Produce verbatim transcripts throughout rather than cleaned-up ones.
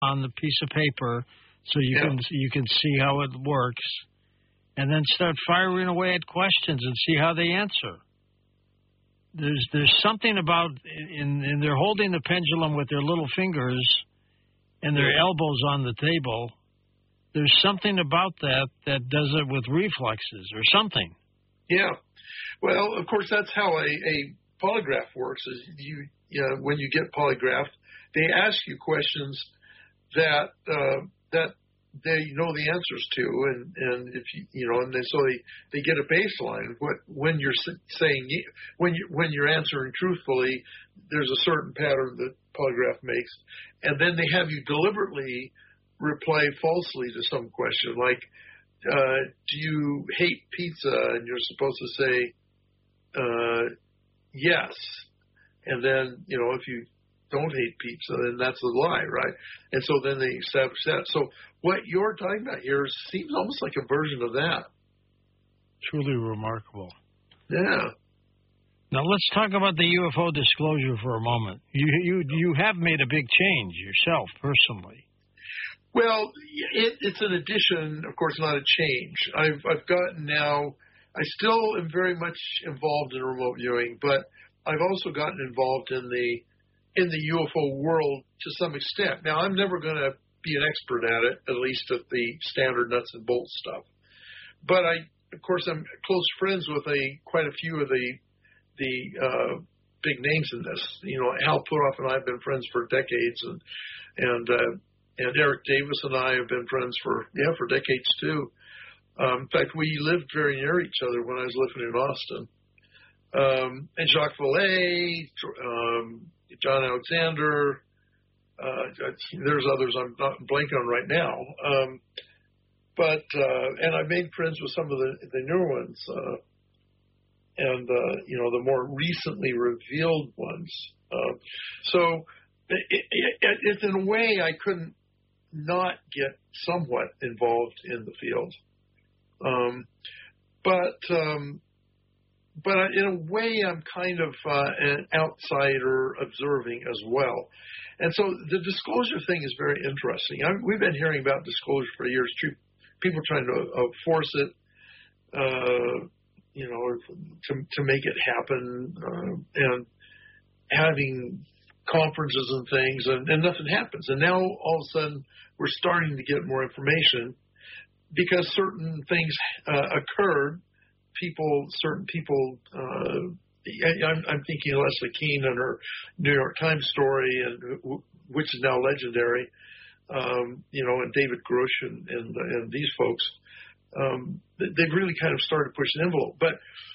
on the piece of paper so you yeah. can you can see how it works, and then start firing away at questions and see how they answer. There's there's something about in, in they're holding the pendulum with their little fingers and their elbows on the table. There's something about that that does it with reflexes or something. Yeah. Well, of course, that's how a, a polygraph works. Is you, you know, when you get polygraphed, they ask you questions that uh, that they know the answers to, and, and if you you know, and they, so they, they get a baseline. What when you're saying when you when you're answering truthfully, there's a certain pattern that polygraph makes, and then they have you deliberately reply falsely to some question, like, uh, do you hate pizza? And you're supposed to say, uh, yes. And then, you know, if you don't hate pizza, then that's a lie, right? And so then they establish that. So what you're talking about here seems almost like a version of that. Truly remarkable. Yeah. Now let's talk about the U F O disclosure for a moment. You you you have made a big change yourself personally. Well, it, it's an addition, of course, not a change. I've I've gotten now. I still am very much involved in remote viewing, but I've also gotten involved in the in the U F O world to some extent. Now, I'm never going to be an expert at it, at least at the standard nuts and bolts stuff. But I, of course, I'm close friends with a quite a few of the the uh, big names in this. You know, Hal Puthoff and I have been friends for decades, and and uh, and Eric Davis and I have been friends for yeah for decades too. Um, in fact, we lived very near each other when I was living in Austin. Um, and Jacques Vallée, um, John Alexander, uh, there's others I'm not blanking on right now. Um, but, uh, and I made friends with some of the, the newer ones, uh, and, uh, you know, the more recently revealed ones. Uh, so it, it, it, it's in a way I couldn't not get somewhat involved in the field. Um, but, um, but in a way, I'm kind of uh, an outsider observing as well. And so the disclosure thing is very interesting. I, we've been hearing about disclosure for years. People trying to uh, force it, uh, you know, to to make it happen, uh, and having conferences and things, and, and nothing happens. And now all of a sudden, we're starting to get more information because certain things uh, occurred. People, certain people, uh, I'm, I'm thinking Leslie Kean and her New York Times story, and which is now legendary, um, you know, and David Grush and, and, and these folks, um, they've really kind of started pushing the envelope. But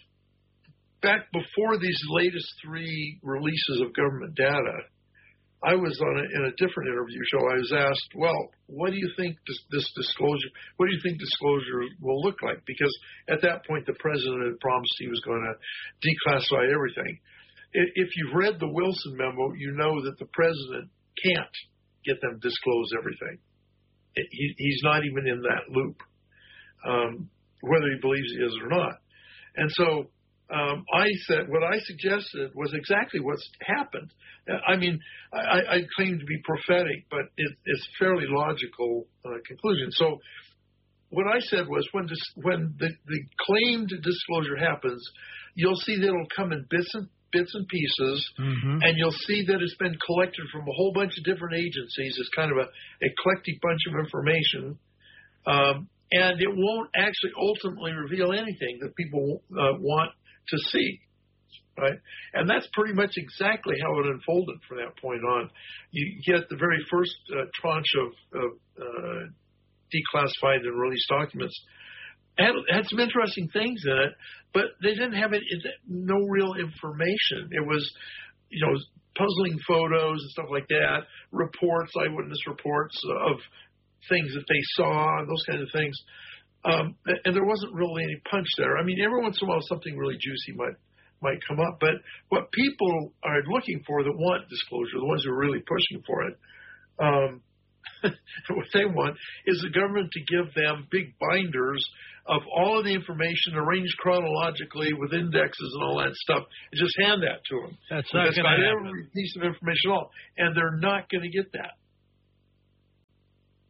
back before these latest three releases of government data, I was on a, in a different interview show. I was asked, well, what do you think this, this disclosure, what do you think disclosure will look like? Because at that point, the president had promised he was going to declassify everything. If you've read the Wilson memo, you know that the president can't get them to disclose everything. He, he's not even in that loop, um, whether he believes he is or not. And so Um, I said what I suggested was exactly what's happened. I mean, I, I claim to be prophetic, but it, it's a fairly logical uh, conclusion. So what I said was when this, when the, the claimed disclosure happens, you'll see that it'll come in bits and bits and pieces, mm-hmm. and you'll see that it's been collected from a whole bunch of different agencies. It's kind of a eclectic bunch of information. Um, and it won't actually ultimately reveal anything that people uh, want to see, right? And that's pretty much exactly how it unfolded from that point on. You get the very first uh, tranche of, of uh, declassified and released documents. Had, had some interesting things in it, but they didn't have it, it, no real information. It was, you know, puzzling photos and stuff like that, reports, eyewitness reports of things that they saw, and those kinds of things. Um, and there wasn't really any punch there. I mean, every once in a while something really juicy might might come up. But what people are looking for that want disclosure, the ones who are really pushing for it, um, what they want is the government to give them big binders of all of the information arranged chronologically with indexes and all that stuff, and just hand that to them. That's not going to happen. Every piece of information at all. And they're not going to get that.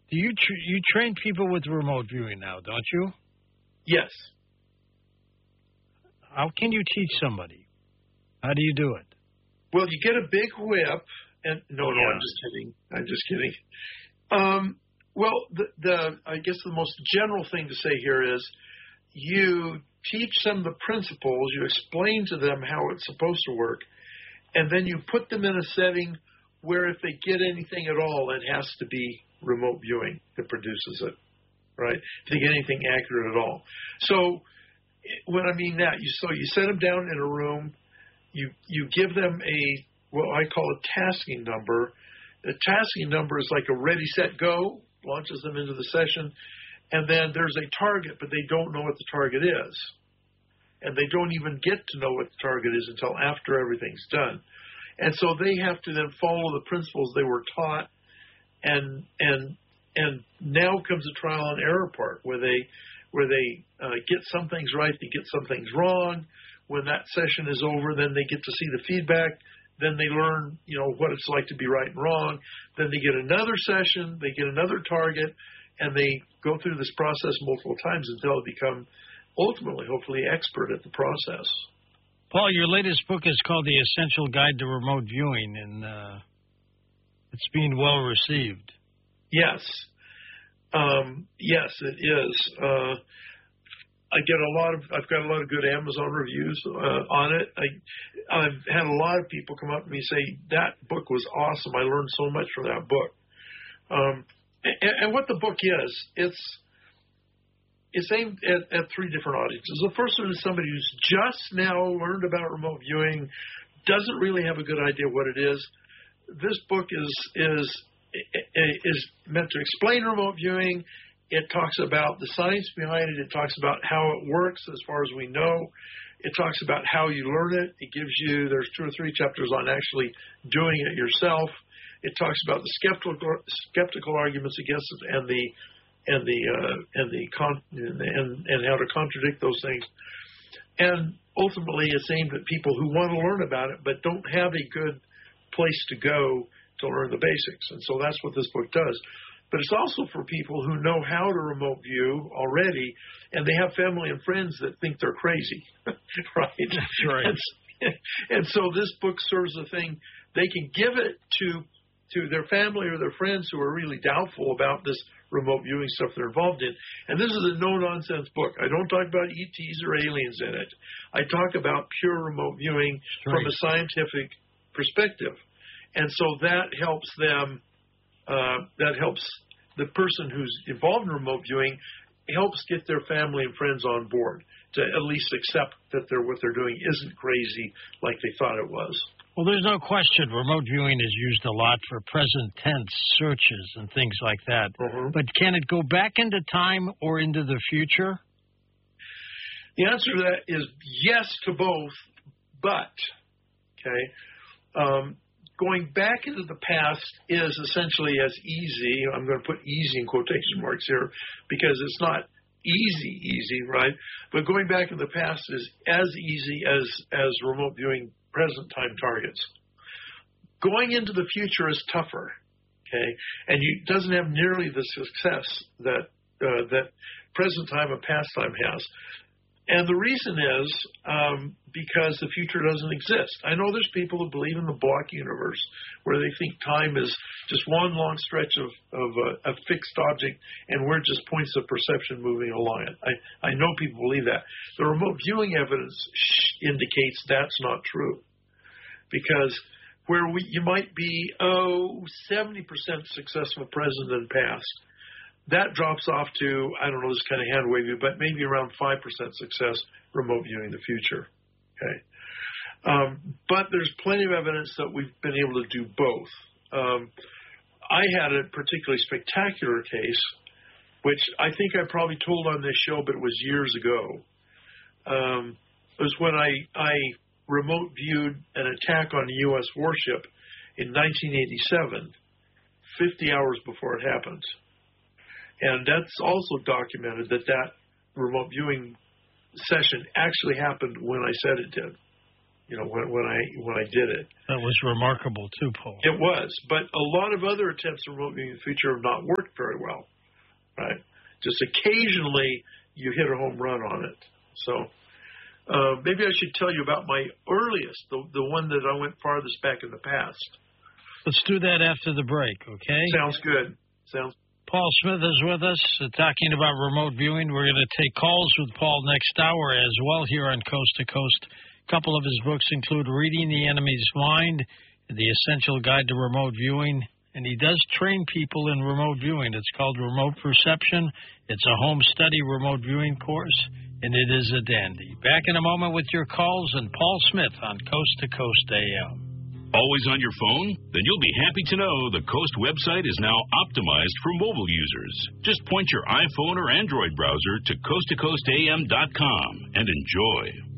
Do you tr- you train people with remote viewing now, don't you? Yes. How can you teach somebody? How do you do it? Well, you get a big whip, and no, no, Yeah. I'm just kidding. I'm just kidding. Um, well, the, the I guess the most general thing to say here is you teach them the principles, you explain to them how it's supposed to work, and then you put them in a setting where if they get anything at all, it has to be remote viewing that produces it, right? If they get anything accurate at all. So when I mean that, you so you set them down in a room, you you give them a what I call a tasking number. The tasking number is like a ready, set, go, launches them into the session, and then there's a target, but they don't know what the target is. And they don't even get to know what the target is until after everything's done. And so they have to then follow the principles they were taught, and and and now comes the trial and error part where they where they uh, get some things right, they get some things wrong. When that session is over, then they get to see the feedback. Then they learn, you know, what it's like to be right and wrong. Then they get another session, they get another target, and they go through this process multiple times until they become ultimately, hopefully, expert at the process. Paul, your latest book is called The Essential Guide to Remote Viewing, and uh, it's being well received. Yes. Um, yes, it is. Uh, I get a lot of, I've got a lot of good Amazon reviews uh, on it. I, I've had a lot of people come up to me and say, that book was awesome. I learned so much from that book. Um, and, and what the book is, it's, it's aimed at, at three different audiences. The first one is somebody who's just now learned about remote viewing, doesn't really have a good idea what it is. This book is, is, is meant to explain remote viewing. It talks about the science behind it. It talks about how it works as far as we know. It talks about how you learn it. It gives you, there's two or three chapters on actually doing it yourself. It talks about the skeptical skeptical arguments against it and the and the uh, and the con, and, and and how to contradict those things. And ultimately, it's aimed at people who want to learn about it but don't have a good place to go to learn the basics. And so that's what this book does. But it's also for people who know how to remote view already, and they have family and friends that think they're crazy, right? That's right. And, and so this book serves a thing. They can give it to to their family or their friends who are really doubtful about this remote viewing stuff they're involved in. And this is a no-nonsense book. I don't talk about E Ts or aliens in it. I talk about pure remote viewing Straight. from a scientific perspective. And so that helps them. Uh, that helps the person who's involved in remote viewing, helps get their family and friends on board to at least accept that they're, what they're doing isn't crazy like they thought it was. Well, there's no question remote viewing is used a lot for present tense searches and things like that. Mm-hmm. But can it go back into time or into the future? The answer to that is yes to both, but, okay, um, going back into the past is essentially as easy. I'm going to put easy in quotation marks here because it's not easy, easy, right? But going back in the past is as easy as, as remote viewing present time targets. Going into the future is tougher, okay? And it doesn't have nearly the success that, uh, that present time and past time has. And the reason is um, because the future doesn't exist. I know there's people who believe in the block universe where they think time is just one long stretch of, of a, a fixed object and we're just points of perception moving along it. I, I know people believe that. The remote viewing evidence indicates that's not true because where we you might be, oh, seventy percent successful present and past, that drops off to, I don't know, this kind of hand wavy, but maybe around five percent success remote viewing the future. Okay, um, but there's plenty of evidence that we've been able to do both. Um, I had a particularly spectacular case, which I think I probably told on this show, but it was years ago. Um, it was when I, I remote viewed an attack on a U S warship in nineteen eighty-seven, fifty hours before it happened. And that's also documented that that remote viewing session actually happened when I said it did. You know, when, when I when I did it. That was remarkable too, Paul. It was, but a lot of other attempts at remote viewing in the future have not worked very well. Right? Just occasionally you hit a home run on it. So uh, maybe I should tell you about my earliest, the the one that I went farthest back in the past. Let's do that after the break, okay? Sounds good. Sounds. Paul Smith is with us uh, talking about remote viewing. We're going to take calls with Paul next hour as well here on Coast to Coast. A couple of his books include Reading the Enemy's Mind, The Essential Guide to Remote Viewing, and he does train people in remote viewing. It's called Remote Perception. It's a home study remote viewing course, and it is a dandy. Back in a moment with your calls and Paul Smith on Coast to Coast A M. Always on your phone? Then you'll be happy to know the Coast website is now optimized for mobile users. Just point your iPhone or Android browser to coast to coast A M dot com and enjoy.